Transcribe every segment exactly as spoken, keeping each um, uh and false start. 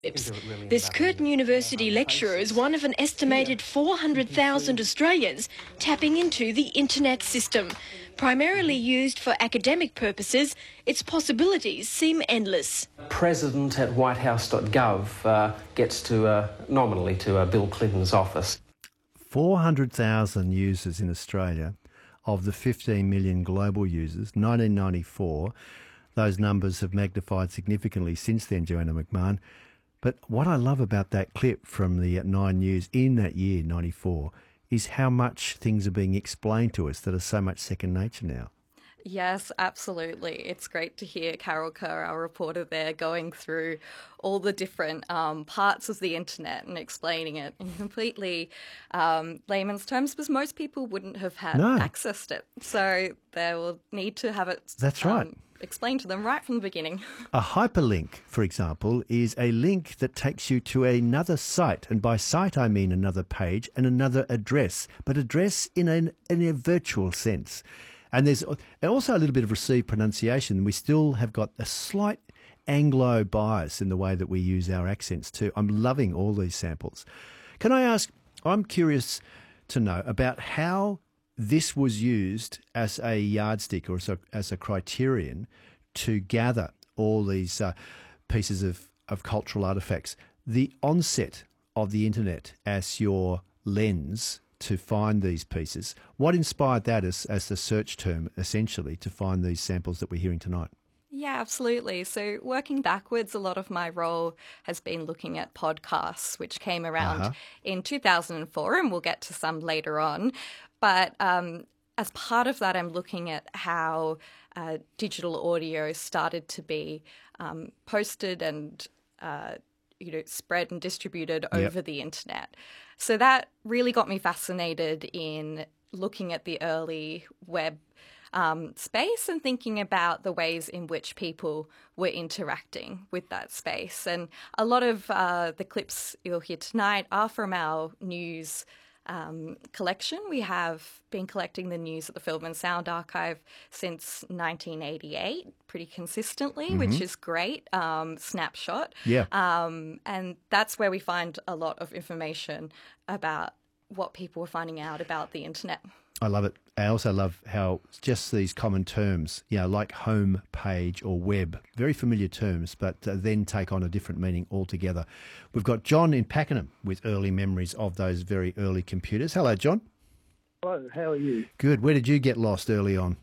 This Curtin University lecturer is one of an estimated four hundred thousand Australians tapping into the internet system. Primarily used for academic purposes, its possibilities seem endless. President at whitehouse dot gov uh, gets to, uh, nominally, to uh, Bill Clinton's office. four hundred thousand users in Australia of the fifteen million global users, nineteen ninety-four. Those numbers have magnified significantly since then, Joanna McMahon. But what I love about that clip from the Nine News in that year, ninety-four, is how much things are being explained to us that are so much second nature now. Yes, absolutely. It's great to hear Carol Kerr, our reporter there, going through all the different um, parts of the internet and explaining it in completely um, layman's terms, because most people wouldn't have had No. access to it. So they will need to have it That's um, right. explained to them right from the beginning. A hyperlink, for example, is a link that takes you to another site. And by site, I mean another page and another address, but address in, an, in a virtual sense. And there's also a little bit of received pronunciation. We still have got a slight Anglo bias in the way that we use our accents too. I'm loving all these samples. Can I ask, I'm curious to know about how this was used as a yardstick or as a, as a criterion to gather all these uh, pieces of, of cultural artefacts. The onset of the internet as your lens to find these pieces. What inspired that as, as the search term, essentially, to find these samples that we're hearing tonight? Yeah, absolutely. So working backwards, a lot of my role has been looking at podcasts, which came around Uh-huh. in two thousand four, and we'll get to some later on. But um, as part of that, I'm looking at how uh, digital audio started to be um, posted and uh, you know, spread and distributed Yep. over the internet. So that really got me fascinated in looking at the early web um, space and thinking about the ways in which people were interacting with that space. And a lot of uh, the clips you'll hear tonight are from our news um, collection. We have been collecting the news at the Film and Sound Archive since nineteen eighty-eight, pretty consistently, Mm-hmm. which is great. Um, snapshot. Yeah. Um, and that's where we find a lot of information about what people were finding out about the internet. I love it. I also love how just these common terms, you know, like home page or web, very familiar terms, but uh, then take on a different meaning altogether. We've got John in Pakenham with early memories of those very early computers. Hello, John. Hello, how are you? Good. Where did you get lost early on?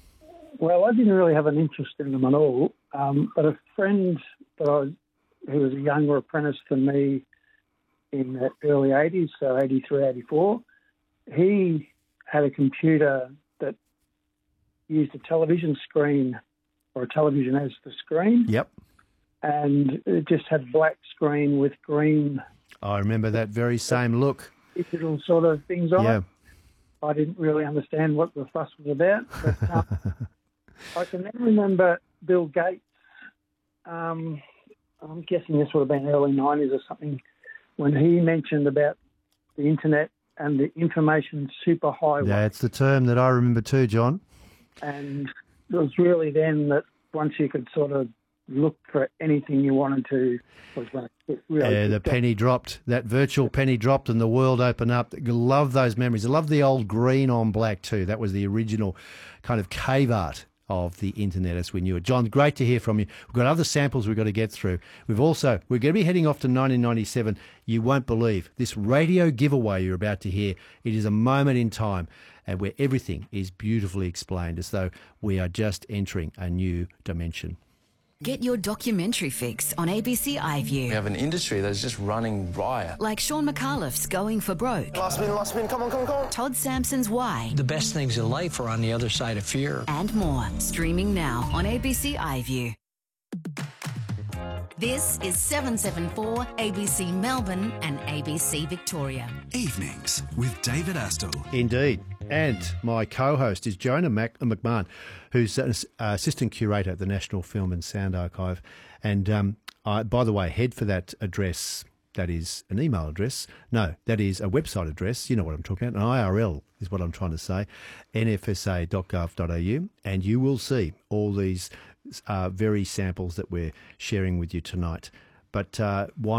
Well, I didn't really have an interest in them at all, um, but a friend that I was, who was a younger apprentice than me in the early eighties, so eighty-three, eighty-four, he had a computer that used a television screen or a television as the screen. Yep. And it just had black screen with green I remember that very same look. digital sort of things on Yeah. it. I didn't really understand what the fuss was about. But, um, I can then remember Bill Gates. Um, I'm guessing this would have been early nineties or something, when he mentioned about the internet and the information superhighway. That's the term that I remember too, John. And it was really then that once you could sort of look for anything you wanted to, was when it really Yeah, the kicked off. penny dropped. That virtual penny dropped and the world opened up. I love those memories. I love the old green on black too. That was the original kind of cave art of the internet as we knew it. John, great to hear from you. We've got other samples we've got to get through. We've also, we're going to be heading off to nineteen ninety-seven. You won't believe this radio giveaway you're about to hear. It is a moment in time and where everything is beautifully explained as though we are just entering a new dimension. Get your documentary fix on A B C iView. We have an industry that's just running riot. Like Sean McAuliffe's Going for Broke, Last spin, last spin, come on, come on, come on. Todd Sampson's Why, The best things in life are on the other side of fear. and more. Streaming now on A B C iView. This is seven seven four A B C Melbourne and A B C Victoria. Evenings with David Astle. Indeed. And my co-host is Jonah Mac- McMahon, who's an assistant curator at the National Film and Sound Archive. And um, I, by the way, head for that address. That is an email address. No, that is a website address. You know what I'm talking about. An I R L is what I'm trying to say. N F S A dot gov dot A U. And you will see all these uh, very samples that we're sharing with you tonight. But uh, why